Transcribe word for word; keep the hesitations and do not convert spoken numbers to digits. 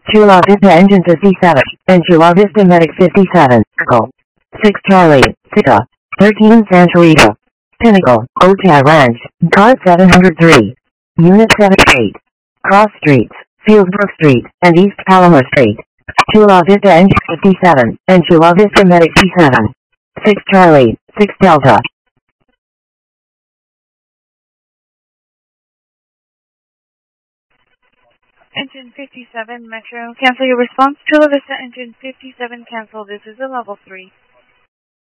Chula Vista Engine fifty-seven, and Chula Vista Medic fifty-seven, Go. six Charlie, Sita. thirteen Santa Rita. Pinnacle, Otay Ranch, Card seven hundred three. Unit seventy-eight. Cross Streets, Fieldsbrook Street, and East Palomar Street. Chula Vista Engine fifty-seven, and Chula Vista Medic C seven. six Charlie, six Delta. Engine fifty-seven, Metro. Cancel your response. Chula Vista Engine fifty-seven, cancel. This is a level three.